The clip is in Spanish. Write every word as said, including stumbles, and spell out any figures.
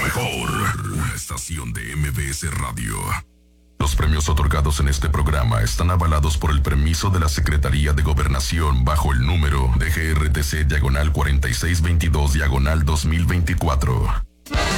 mejor, una estación de M B S Radio. Los premios otorgados en este programa están avalados por el permiso de la Secretaría de Gobernación bajo el número de G R T C diagonal cuarenta y seis veintidós diagonal dos mil veinticuatro.